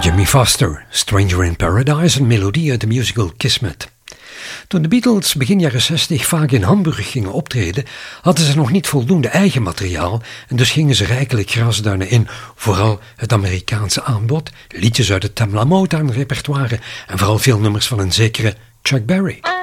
Jimmy Foster, Stranger in Paradise, een melodie uit de musical Kismet. Toen de Beatles begin jaren 60 vaak in Hamburg gingen optreden, hadden ze nog niet voldoende eigen materiaal en dus gingen ze rijkelijk grasduinen in, vooral het Amerikaanse aanbod, liedjes uit het Tamla Motown repertoire en vooral veel nummers van een zekere Chuck Berry.